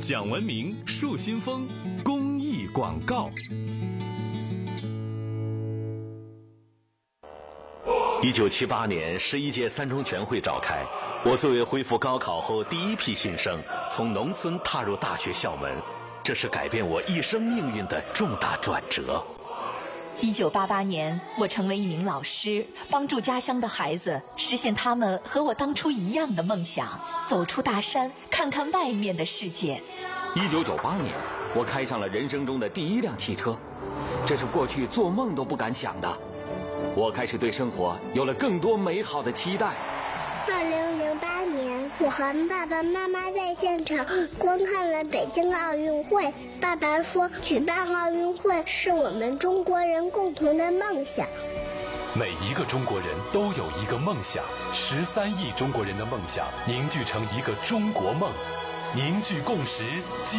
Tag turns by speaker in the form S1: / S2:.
S1: 讲文明树新风公益广告。1978年11届三中全会召开，我作为恢复高考后第一批新生，从农村踏入大学校门，这是改变我一生命运的重大转折。
S2: 1988年，我成为一名老师，帮助家乡的孩子实现他们和我当初一样的梦想，走出大山，看看外面的世界。
S3: 1998年，我开上了人生中的第一辆汽车，这是过去做梦都不敢想的。我开始对生活有了更多美好的期待。
S4: 2008年，我和爸爸妈妈在现场观看了北京奥运会。爸爸说，举办奥运会是我们中国人共同的梦想。
S1: 每一个中国人都有一个梦想，13亿中国人的梦想凝聚成一个中国梦，凝聚共识。